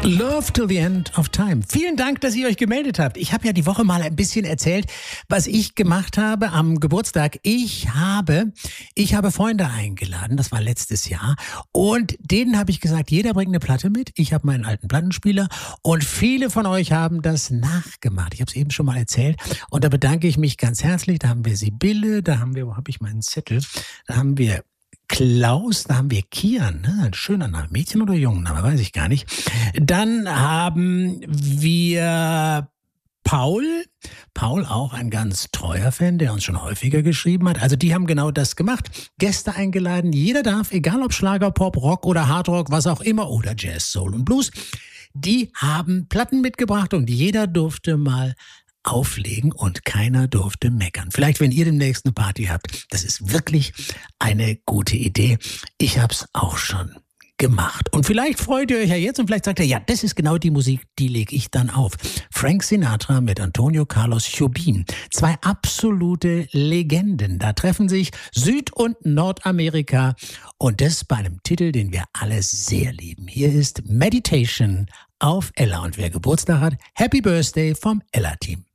Love till the end of time. Vielen Dank, dass ihr euch gemeldet habt. Ich habe ja die Woche mal ein bisschen erzählt, was ich gemacht habe am Geburtstag. Ich habe Freunde eingeladen, das war letztes Jahr. Und denen habe ich gesagt, jeder bringt eine Platte mit. Ich habe meinen alten Plattenspieler und viele von euch haben das nachgemacht. Ich habe es eben schon mal erzählt und da bedanke ich mich ganz herzlich. Da haben wir Sibylle, wo habe ich meinen Zettel? Da haben wir Klaus, da haben wir Kian, ne? Ein schöner Name, Mädchen oder Jungenname, weiß ich gar nicht. Dann haben wir Paul auch ein ganz treuer Fan, der uns schon häufiger geschrieben hat. Also die haben genau das gemacht, Gäste eingeladen, jeder darf, egal ob Schlager, Pop, Rock oder Hardrock, was auch immer, oder Jazz, Soul und Blues, die haben Platten mitgebracht und jeder durfte mal auflegen und keiner durfte meckern. Vielleicht, wenn ihr demnächst eine Party habt, das ist wirklich eine gute Idee. Ich hab's auch schon gemacht. Und vielleicht freut ihr euch ja jetzt und vielleicht sagt ihr, ja, das ist genau die Musik, die lege ich dann auf. Frank Sinatra mit Antonio Carlos Jobim. 2 absolute Legenden. Da treffen sich Süd- und Nordamerika und das bei einem Titel, den wir alle sehr lieben. Hier ist Meditation auf Ella. Und wer Geburtstag hat, Happy Birthday vom Ella-Team.